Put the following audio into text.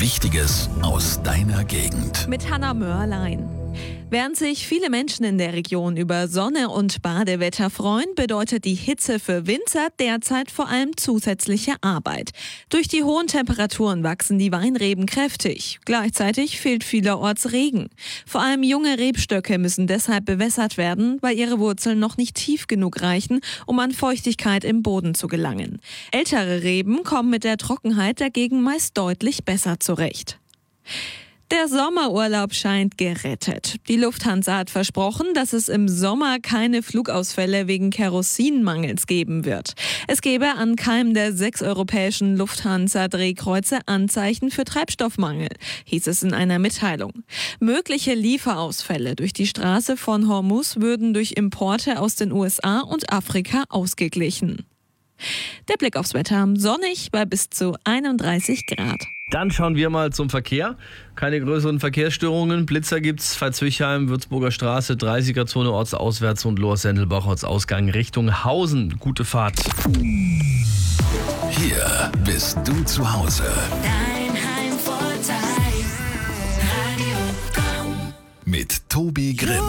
Wichtiges aus deiner Gegend. Mit Hannah Mörlein. Während sich viele Menschen in der Region über Sonne und Badewetter freuen, bedeutet die Hitze für Winzer derzeit vor allem zusätzliche Arbeit. Durch die hohen Temperaturen wachsen die Weinreben kräftig. Gleichzeitig fehlt vielerorts Regen. Vor allem junge Rebstöcke müssen deshalb bewässert werden, weil ihre Wurzeln noch nicht tief genug reichen, um an Feuchtigkeit im Boden zu gelangen. Ältere Reben kommen mit der Trockenheit dagegen meist deutlich besser zurecht. Der Sommerurlaub scheint gerettet. Die Lufthansa hat versprochen, dass es im Sommer keine Flugausfälle wegen Kerosinmangels geben wird. Es gebe an keinem der 6 europäischen Lufthansa-Drehkreuze Anzeichen für Treibstoffmangel, hieß es in einer Mitteilung. Mögliche Lieferausfälle durch die Straße von Hormuz würden durch Importe aus den USA und Afrika ausgeglichen. Der Blick aufs Wetter: sonnig bei bis zu 31 Grad. Dann schauen wir mal zum Verkehr. Keine größeren Verkehrsstörungen. Blitzer gibt's. Pfalzwichheim, Würzburger Straße, 30er-Zone ortsauswärts und Lohr-Sendelbach Ortsausgang Richtung Hausen. Gute Fahrt. Hier bist du zu Hause. Dein Heimvorteil. Radio Komm. Mit Tobi Grimm.